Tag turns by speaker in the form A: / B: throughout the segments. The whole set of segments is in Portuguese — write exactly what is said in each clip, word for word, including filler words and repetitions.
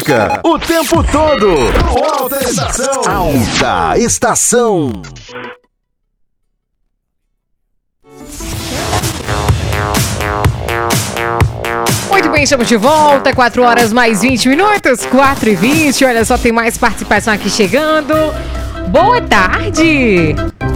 A: música o tempo todo. No Alta Estação. Alta Estação.
B: Muito bem, estamos de volta, quatro horas mais vinte minutos, quatro e vinte, olha só, tem mais participação aqui chegando. Boa tarde.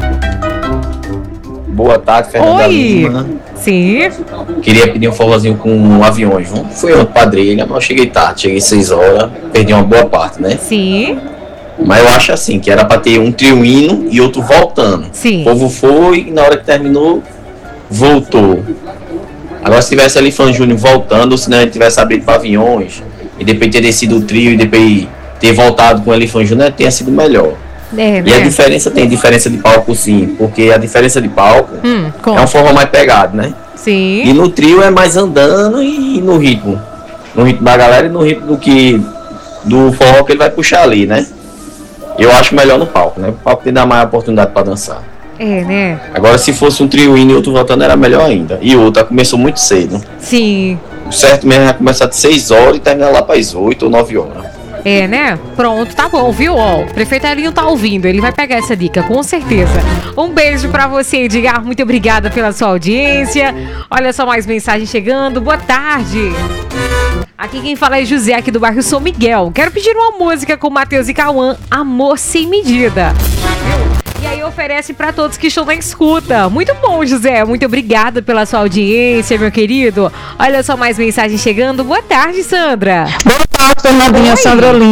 C: Boa tarde, Fernanda
B: Oi.
C: Lima.
B: Sim.
C: Queria pedir um forrozinho com aviões. Fui ontem pra Drelha, mas eu cheguei tarde, cheguei seis horas, perdi uma boa parte, né?
B: Sim.
C: Mas eu acho assim, que era pra ter um trio indo e outro voltando.
B: Sim.
C: O povo foi e na hora que terminou, voltou. Agora se tivesse ali Fã Júnior voltando, ou se não a gente tivesse abrido para aviões, e depois ter descido o trio e depois ter voltado com ele Fã Júnior, tenha sido melhor.
B: É, né?
C: E a diferença, tem diferença de palco sim, porque a diferença de palco
B: Hum,
C: é um forró mais pegado, né?
B: Sim.
C: E no trio é mais andando e no ritmo. No ritmo da galera e no ritmo do que do forró que ele vai puxar ali, né? Eu acho melhor no palco, né? O palco tem que dar mais oportunidade para dançar.
B: É, né?
C: Agora se fosse um trio indo e outro voltando era melhor ainda. E outra começou muito cedo.
B: Sim.
C: O certo mesmo é começar de seis horas e terminar lá para as oito ou nove horas.
B: É, né? Pronto, tá bom, viu? Ó, o prefeito Elinho tá ouvindo, ele vai pegar essa dica, com certeza. Um beijo pra você, Edgar, muito obrigada pela sua audiência. Olha só mais mensagem chegando, boa tarde. Aqui quem fala é José, aqui do bairro São Miguel. Quero pedir uma música com Matheus e Cauã, Amor Sem Medida. E aí oferece pra todos que estão na escuta. Muito bom, José, muito obrigada pela sua audiência, meu querido. Olha só mais mensagem chegando, boa tarde, Sandra.
D: Boa tarde, Fernandinha, Sandra Lima.